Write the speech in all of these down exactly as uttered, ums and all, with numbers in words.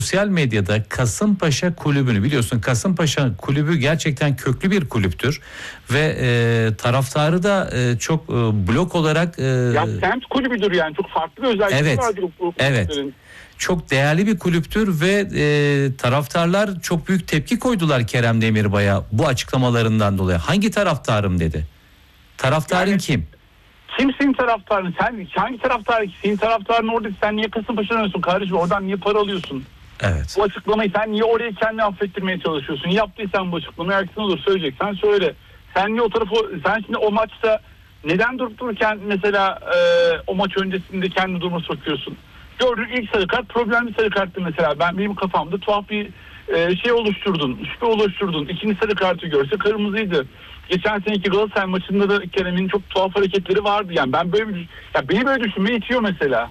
sosyal medyada Kasımpaşa kulübünü biliyorsun. Kasımpaşa kulübü gerçekten köklü bir kulüptür ve e, taraftarı da e, çok e, blok olarak e, ya semt kulübüdür yani, çok farklı bir özellikleri evet, vardır o, o evet. Çok değerli bir kulüptür ve e, taraftarlar çok büyük tepki koydular Kerem Demirbay'a bu açıklamalarından dolayı. Hangi taraftarım dedi. Taraftarın yani, kim? Kim senin taraftarın? Sen hangi taraftar? Senin taraftarın orada, sen niye Kasımpaşa'dan alıyorsun kardeşim? Oradan niye para alıyorsun? Evet. Bu açıklamayı sen niye oraya kendini affettirmeye çalışıyorsun? Yaptıysan bu açıklamayı, aksine olur söyleyeceksen söyle. Sen niye o tarafı, sen şimdi o maçta neden durup dururken mesela e, o maç öncesinde kendi duruma sokuyorsun? Gördüğün ilk sarı kart problemli sarı karttı mesela. Ben, benim kafamda tuhaf bir e, şey oluşturdun, şüphe oluşturdun. İkinci sarı kartı görse kırmızıydı. Geçen seneki Galatasaray maçında da Kerem'in çok tuhaf hareketleri vardı. Yani ben böyle bir, ya beni böyle düşünmeye itiyor mesela.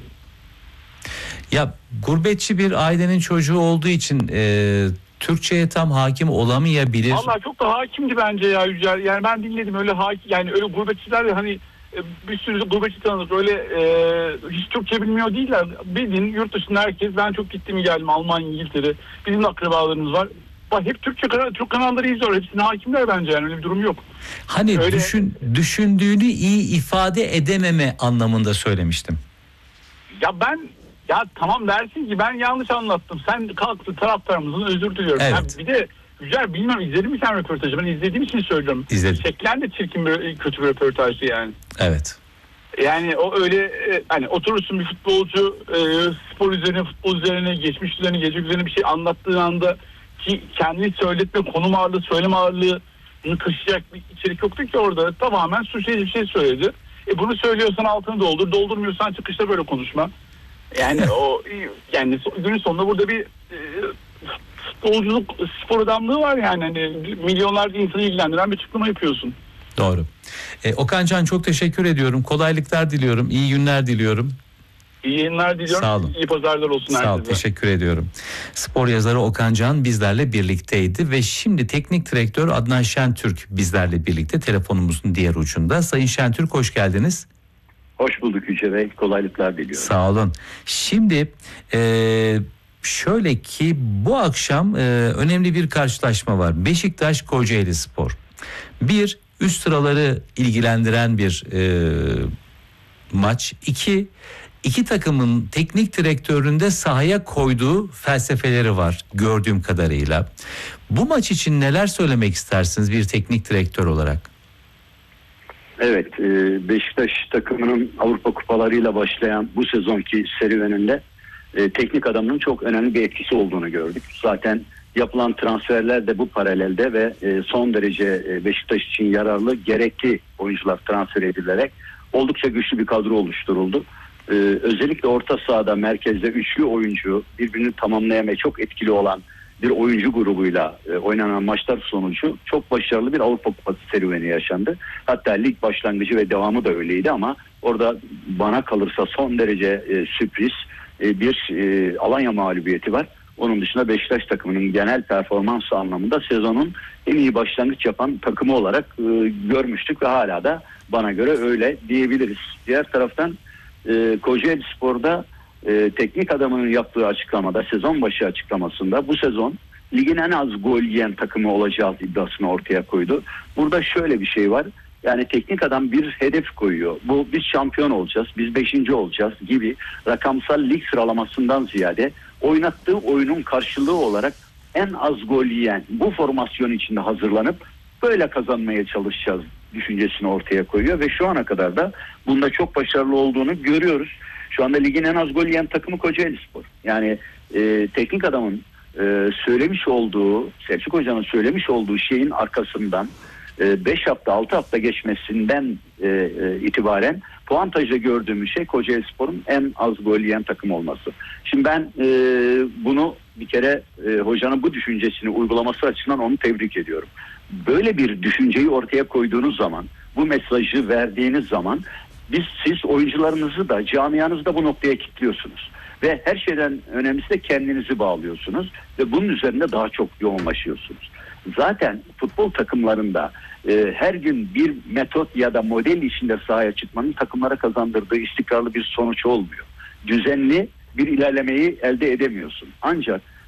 Ya gurbetçi bir ailenin çocuğu olduğu için e, Türkçe'ye tam hakim olamayabilir. Vallahi çok da hakimdi bence ya Yücel. Yani ben dinledim öyle hakim, yani öyle gurbetçiler de hani bir sürü gurbetçi tanıdık, öyle e, hiç Türkçe bilmiyor değiller. Bildiğin yurt dışında herkes, ben çok gittim geldim Almanya, İngiltere, bizim akrabalarımız var. Bak hep Türkçe kanal, Türk kanalları izliyor, hepsine hakimler bence, yani öyle bir durum yok. Hani öyle... düşün, düşündüğünü iyi ifade edememe anlamında söylemiştim. Ya ben, ya tamam dersin ki ben yanlış anlattım. Sen kalktı taraftarımızın özür diliyorum. Evet. Yani bir de güzel, bilmiyorum izledin mi sen röportajı? Ben izlediğim için söylüyorum. İzledim. Şeklen de çirkin bir, kötü bir röportajdı yani. Evet. Yani o öyle e, hani oturursun bir futbolcu e, spor üzerine, futbol üzerine, geçmiş üzerine, gelecek üzerine bir şey anlattığı anda ki kendini söyletme, konum ağırlığı, söylem ağırlığı taşıyacak bir içerik yoktu ki orada. Tamamen suçlayıcı bir şey söyledi. E bunu söylüyorsan altını doldur, doldurmuyorsan çıkışta böyle konuşma. Yani o, yani günün sonunda burada bir e, futbolculuk, spor adamlığı var yani, hani milyonlarca insanı ilgilendiren bir açıklama yapıyorsun. Doğru. E, Okan Can, çok teşekkür ediyorum. Kolaylıklar diliyorum. İyi günler diliyorum. İyi yayınlar diliyorum. Sağ olun. İyi pazarlar olsun herkese. Sağ ol, teşekkür ediyorum. Spor yazarı Okan Can bizlerle birlikteydi ve şimdi teknik direktör Adnan Şentürk bizlerle birlikte telefonumuzun diğer ucunda. Sayın Şentürk, hoş geldiniz. Hoş bulduk Yüce Bey. Kolaylıklar diliyorum. Sağ olun. Şimdi e, şöyle ki bu akşam e, önemli bir karşılaşma var. Beşiktaş Kocaelispor. Bir, üst sıraları ilgilendiren bir e, maç. İki, iki takımın teknik direktöründe sahaya koyduğu felsefeleri var gördüğüm kadarıyla. Bu maç için neler söylemek istersiniz bir teknik direktör olarak? Evet, Beşiktaş takımının Avrupa kupalarıyla başlayan bu sezonki serüveninde teknik adamının çok önemli bir etkisi olduğunu gördük. Zaten yapılan transferler de bu paralelde ve son derece Beşiktaş için yararlı, gerekli oyuncular transfer edilerek oldukça güçlü bir kadro oluşturuldu. Özellikle orta sahada, merkezde üçlü oyuncu, birbirini tamamlayamaya çok etkili olan bir oyuncu grubuyla e, oynanan maçlar sonucu çok başarılı bir Avrupa Kupası serüveni yaşandı. Hatta lig başlangıcı ve devamı da öyleydi ama orada bana kalırsa son derece e, sürpriz e, bir e, Alanya mağlubiyeti var. Onun dışında Beşiktaş takımının genel performansı anlamında sezonun en iyi başlangıç yapan takımı olarak e, görmüştük ve hala da bana göre öyle diyebiliriz. Diğer taraftan e, Kocaelispor'da Ee, teknik adamının yaptığı açıklamada, sezon başı açıklamasında bu sezon ligin en az gol yiyen takımı olacağız iddiasını ortaya koydu. Burada şöyle bir şey var. Yani teknik adam bir hedef koyuyor. Bu biz şampiyon olacağız, biz beşinci olacağız gibi rakamsal lig sıralamasından ziyade oynattığı oyunun karşılığı olarak en az gol yiyen bu formasyon içinde hazırlanıp böyle kazanmaya çalışacağız düşüncesini ortaya koyuyor ve şu ana kadar da bunda çok başarılı olduğunu görüyoruz. Şu anda ligin en az gol yiyen takımı Kocaelispor. Yani e, teknik adamın e, söylemiş olduğu, Selçuk Hoca'nın söylemiş olduğu şeyin arkasından beş hafta altı hafta geçmesinden e, e, itibaren puantajda gördüğümüz şey Kocaelispor'un en az gol yiyen takım olması. Şimdi ben e, bunu bir kere e, hocanın bu düşüncesini uygulaması açısından onu tebrik ediyorum. Böyle bir düşünceyi ortaya koyduğunuz zaman, bu mesajı verdiğiniz zaman biz siz oyuncularınızı da camianızı da bu noktaya kilitliyorsunuz. Ve her şeyden önemlisi de kendinizi bağlıyorsunuz ve bunun üzerinde daha çok yoğunlaşıyorsunuz. Zaten futbol takımlarında e, her gün bir metot ya da model içinde sahaya çıkmanın takımlara kazandırdığı istikrarlı bir sonuç olmuyor. Düzenli bir ilerlemeyi elde edemiyorsun. Ancak